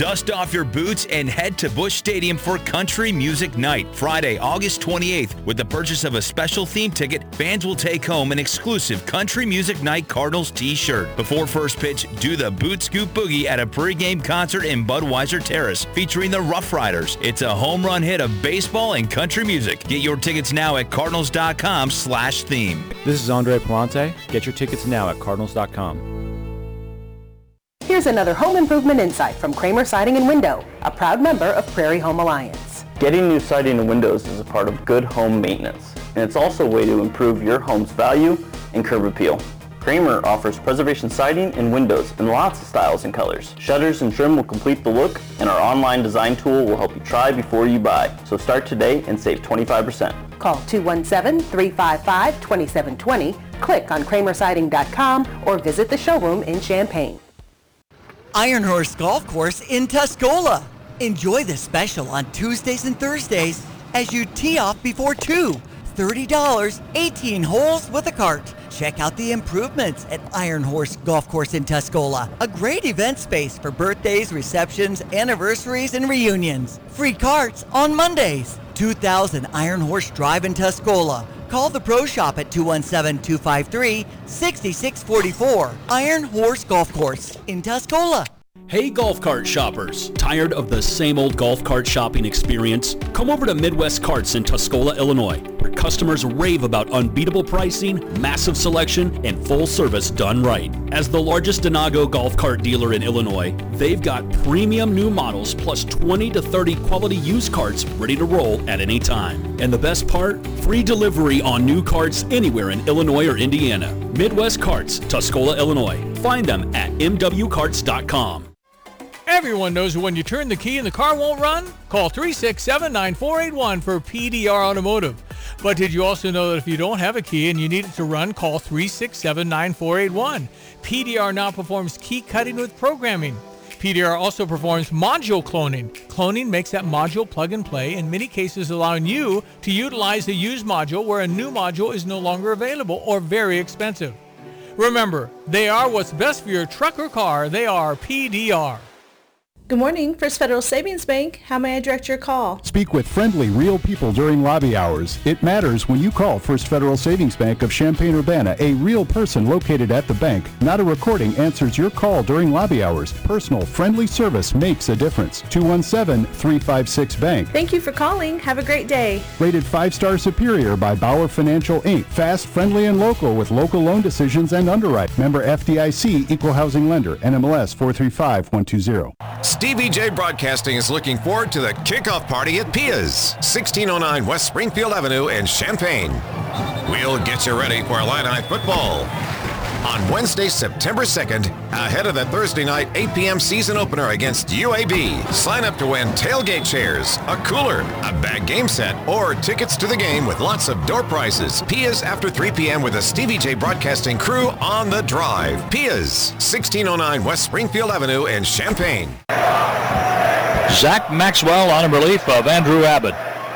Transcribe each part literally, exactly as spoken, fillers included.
Dust off your boots and head to Busch Stadium for Country Music Night, Friday, August twenty-eighth. With the purchase of a special theme ticket, fans will take home an exclusive Country Music Night Cardinals t-shirt. Before first pitch, do the Boot Scoop Boogie at a pregame concert in Budweiser Terrace, featuring the Rough Riders. It's a home run hit of baseball and country music. Get your tickets now at cardinals.com slash theme. This is Andre Palante. Get your tickets now at cardinals dot com. Here's another home improvement insight from Kramer Siding and Window, a proud member of Prairie Home Alliance. Getting new siding and windows is a part of good home maintenance, and it's also a way to improve your home's value and curb appeal. Kramer offers preservation siding and windows in lots of styles and colors. Shutters and trim will complete the look, and our online design tool will help you try before you buy. So start today and save twenty-five percent. Call two one seven, three five five, two seven two zero, click on kramer siding dot com, or visit the showroom in Champaign. Iron Horse Golf Course in Tuscola. Enjoy the special on Tuesdays and Thursdays as you tee off before two. thirty dollars, eighteen holes with a cart. Check out the improvements at Iron Horse Golf Course in Tuscola. A great event space for birthdays, receptions, anniversaries, and reunions. Free carts on Mondays. two thousand Iron Horse Drive in Tuscola. Call the Pro Shop at two one seven, two five three, six six four four. Iron Horse Golf Course in Tuscola. Hey golf cart shoppers, tired of the same old golf cart shopping experience? Come over to Midwest Carts in Tuscola, Illinois, where customers rave about unbeatable pricing, massive selection, and full service done right. As the largest Denago golf cart dealer in Illinois, they've got premium new models plus twenty to thirty quality used carts ready to roll at any time. And the best part? Free delivery on new carts anywhere in Illinois or Indiana. Midwest Carts, Tuscola, Illinois. Find them at m w carts dot com. Everyone knows when you turn the key and the car won't run? Call three six seven, nine four eight one for P D R Automotive. But did you also know that if you don't have a key and you need it to run, call three six seven, nine four eight one. P D R now performs key cutting with programming. P D R also performs module cloning. Cloning makes that module plug and play, in many cases allowing you to utilize a used module where a new module is no longer available or very expensive. Remember, they are what's best for your truck or car. They are P D R. Good morning, First Federal Savings Bank. How may I direct your call? Speak with friendly, real people during lobby hours. It matters when you call First Federal Savings Bank of Champaign-Urbana. A real person located at the bank, not a recording, answers your call during lobby hours. Personal, friendly service makes a difference. two one seven, three five six, bank. Thank you for calling. Have a great day. Rated five-star superior by Bauer Financial, Incorporated. Fast, friendly, and local with local loan decisions and underwrite. Member F D I C, Equal Housing Lender, N M L S four three five one two zero. Stevie J Broadcasting is looking forward to the kickoff party at Pia's, sixteen oh nine West Springfield Avenue in Champaign. We'll get you ready for Illini football on Wednesday, September second, ahead of the Thursday night eight p.m. season opener against U A B. Sign up to win tailgate chairs, a cooler, a bag game set, or tickets to the game with lots of door prizes. Pia's after three p.m. with the Stevie J Broadcasting crew on the drive. Pia's, sixteen oh nine West Springfield Avenue in Champaign. Zach Maxwell on a relief of Andrew Abbott.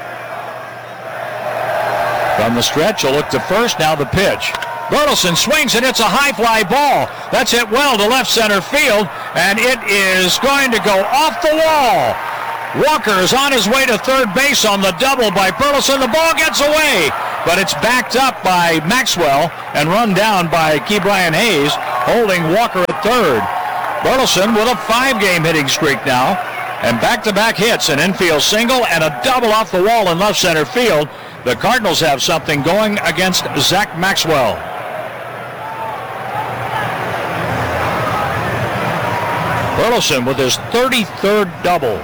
From the stretch, he'll look to first, now the pitch. Bertelsen swings and it's a high fly ball. That's hit well to left center field, and it is going to go off the wall. Walker is on his way to third base on the double by Bertelsen. The ball gets away, but it's backed up by Maxwell and run down by Key Brian Hayes, holding Walker at third. Bertelsen with a five-game hitting streak now, and back-to-back hits, an infield single and a double off the wall in left center field. The Cardinals have something going against Zach Maxwell. Burleson with his thirty-third double.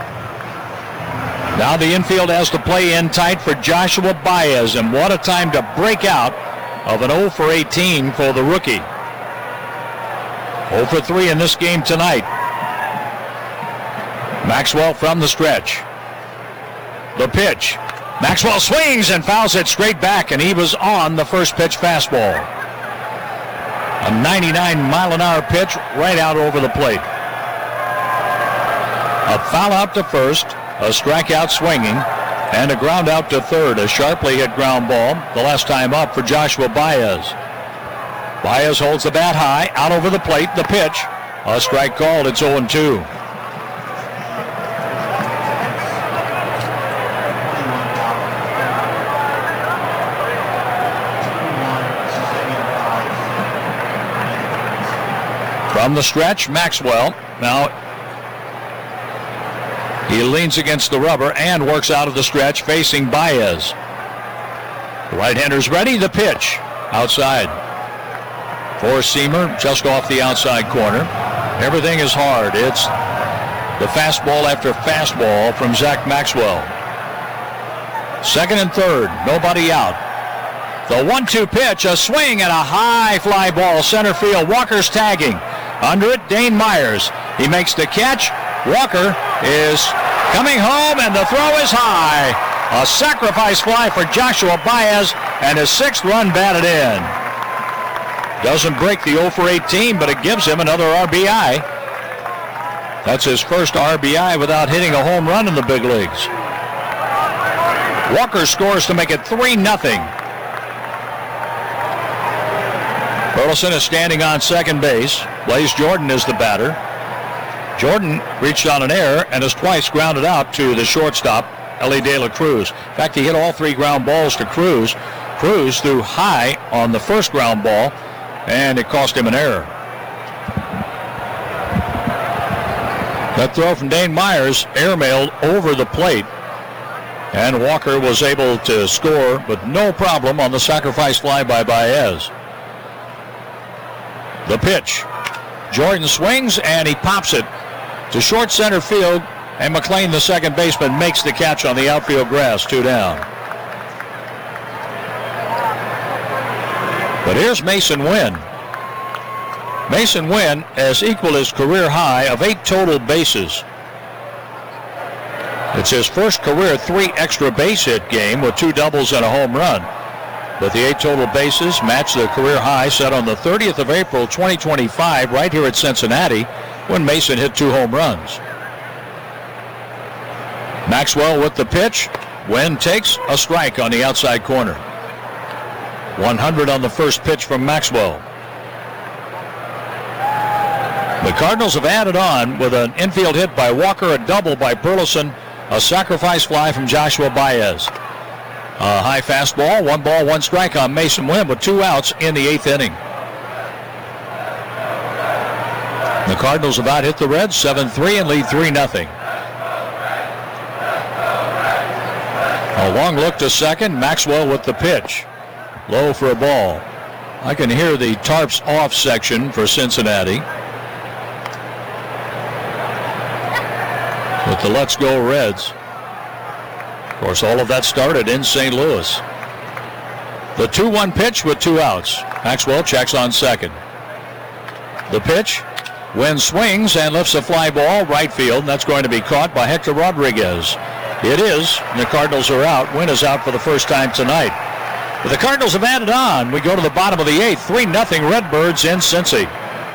Now the infield has to play in tight for Joshua Baez, and what a time to break out of an oh for eighteen for the rookie. oh for three in this game tonight. Maxwell from the stretch. The pitch. Maxwell swings and fouls it straight back, and he was on the first pitch fastball. A ninety-nine mile an hour pitch right out over the plate. A foul out to first, a strikeout swinging, and a ground out to third. A sharply hit ground ball, the last time up for Joshua Baez. Baez holds the bat high, out over the plate, the pitch. A strike called, it's oh and two. From the stretch, Maxwell. Now he leans against the rubber and works out of the stretch facing Baez. The right-hander's ready. The pitch. Outside. Four-seamer just off the outside corner. Everything is hard. It's the fastball after fastball from Zach Maxwell. Second and third. Nobody out. The one two pitch. A swing and a high fly ball. Center field. Walker's tagging. Under it, Dane Myers. He makes the catch. Walker is coming home, and the throw is high. A sacrifice fly for Joshua Baez, and his sixth run batted in. Doesn't break the oh for eighteen, but it gives him another R B I. That's his first R B I without hitting a home run in the big leagues. Walker scores to make it three nothing. Burleson is standing on second base. Blaze Jordan is the batter. Jordan reached on an error and has twice grounded out to the shortstop, Ellie De La Cruz. In fact, he hit all three ground balls to Cruz. Cruz threw high on the first ground ball, and it cost him an error. That throw from Dane Myers airmailed over the plate, and Walker was able to score, but no problem on the sacrifice fly by Baez. The pitch. Jordan swings, and he pops it to short center field, and McLean, the second baseman, makes the catch on the outfield grass, two down. But here's Mason Wynn. Mason Wynn has equaled his career high of eight total bases. It's his first career three extra base hit game with two doubles and a home run. But the eight total bases match the career high set on the thirtieth of April, twenty twenty-five, right here at Cincinnati, when Mason hit two home runs. Maxwell with the pitch. Wynn takes a strike on the outside corner. one hundred on the first pitch from Maxwell. The Cardinals have added on with an infield hit by Walker, a double by Burleson, a sacrifice fly from Joshua Baez. A high fastball, one ball, one strike on Mason Wynn with two outs in the eighth inning. The Cardinals about hit the Reds seven three and lead three nothing. A long look to second. Maxwell with the pitch. Low for a ball. I can hear the tarps off section for Cincinnati. With the Let's Go Reds. Of course, all of that started in Saint Louis. The two one pitch with two outs. Maxwell checks on second. The pitch. Wynn swings and lifts a fly ball right field, and that's going to be caught by Hector Rodriguez. It is, and the Cardinals are out. Wynn is out for the first time tonight. But the Cardinals have added on. We go to the bottom of the eighth. three nothing Redbirds in Cincy.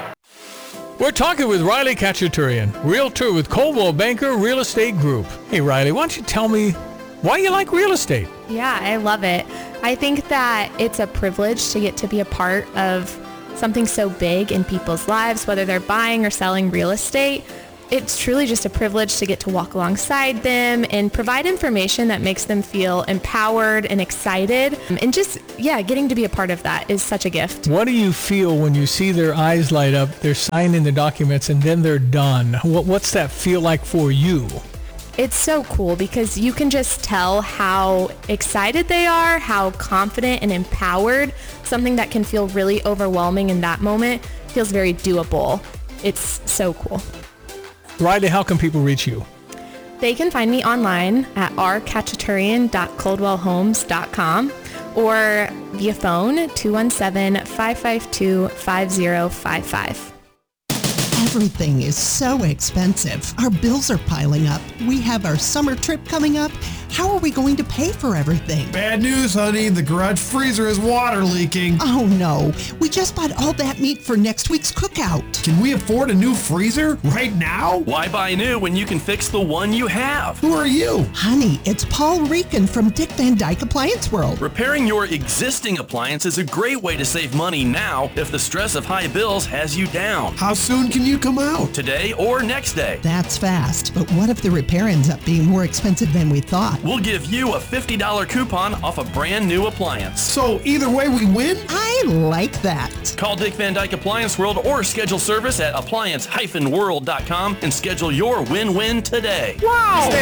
We're talking with Riley Khachaturian, realtor with Coldwell Banker Real Estate Group. Hey, Riley, why don't you tell me why you like real estate? Yeah, I love it. I think that it's a privilege to get to be a part of something so big in people's lives, whether they're buying or selling real estate. It's truly just a privilege to get to walk alongside them and provide information that makes them feel empowered and excited. And just, yeah, getting to be a part of that is such a gift. What do you feel when you see their eyes light up, they're signing the documents, and then they're done? What, what's that feel like for you? It's so cool because you can just tell how excited they are, how confident and empowered. Something that can feel really overwhelming in that moment feels very doable. It's so cool. Riley, how can people reach you? They can find me online at r khachaturian dot coldwell homes dot com or via phone two one seven, five five two, five zero five five. Everything is so expensive. Our bills are piling up. We have our summer trip coming up. How are we going to pay for everything? Bad news, honey. The garage freezer is water leaking. Oh, no. We just bought all that meat for next week's cookout. Can we afford a new freezer right now? Why buy new when you can fix the one you have? Who are you? Honey, it's Paul Rican from Dick Van Dyke Appliance World. Repairing your existing appliance is a great way to save money now if the stress of high bills has you down. How soon can you come out? Today or next day. That's fast. But what if the repair ends up being more expensive than we thought? we'll give you a fifty dollars coupon off a brand new appliance. So either way we win? I like that. Call Dick Van Dyke Appliance World or schedule service at appliance dash world dot com and schedule your win-win today. Wow!